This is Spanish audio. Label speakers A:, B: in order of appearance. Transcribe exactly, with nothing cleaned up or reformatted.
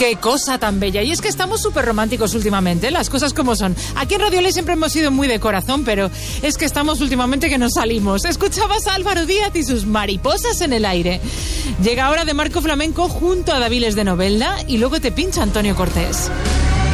A: Qué cosa tan bella. Y es que estamos súper románticos últimamente, las cosas como son. Aquí en Radio Ley siempre hemos sido muy de corazón, pero es que estamos últimamente que nos salimos. Escuchabas a Álvaro Díaz y sus Mariposas en el aire. Llega ahora de Marco Flamenco junto a Daviles de Novelda y luego te pincha Antonio Cortés.